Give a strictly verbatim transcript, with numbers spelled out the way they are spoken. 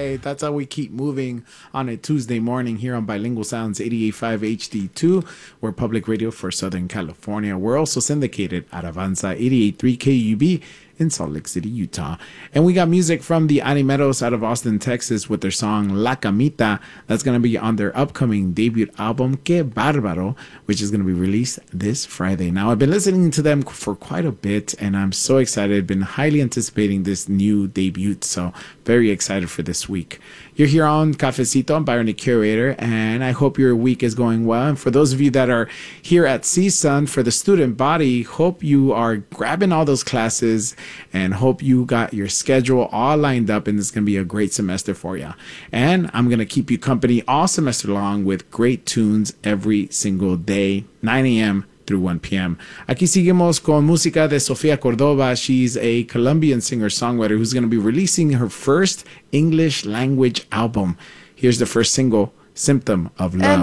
right. That's how we keep moving on a Tuesday morning here on Bilingual Sounds eighty-eight point five H D two. We're public radio for Southern California. We're also syndicated at Avanza eighty-eight point three K U B in Salt Lake City, Utah. And we got music from the Animeros out of Austin, Texas with their song La Camita. That's going to be on their upcoming debut album, Que Bárbaro, which is going to be released this Friday. Now, I've been listening to them for quite a bit, and I'm so excited. Been highly anticipating this new debut, so very excited for this week. You're here on Cafecito. I'm Byron, the curator, and I hope your week is going well. And for those of you that are here at C S U N for the student body, hope you are grabbing all those classes and hope you got your schedule all lined up, and it's going to be a great semester for you. And I'm going to keep you company all semester long with great tunes every single day, nine a.m. through one p.m. Aquí seguimos con música de Sofía Cordova. She's a Colombian singer-songwriter who's going to be releasing her first English language album. Here's the first single, Symptom of Love.